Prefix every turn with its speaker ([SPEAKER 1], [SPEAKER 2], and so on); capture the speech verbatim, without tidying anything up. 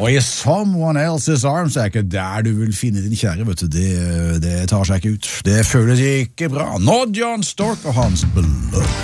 [SPEAKER 1] Og i Someone Else's Arms er ikke der du vil finne din kjære, vet du. Det, det tar seg ikke ut. Det føles ikke bra. Nå John Stork og hans Blood.